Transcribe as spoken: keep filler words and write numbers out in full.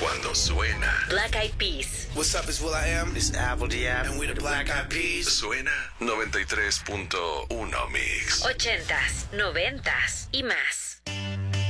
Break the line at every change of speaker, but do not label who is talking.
cuando suena.
Black Eyed Peas.
What's up, it's will.i.am.
It's Apple Diab.
And we're the Black Eyed Peas.
Suena noventa y tres punto uno Mix.
Ochentas, noventas y más.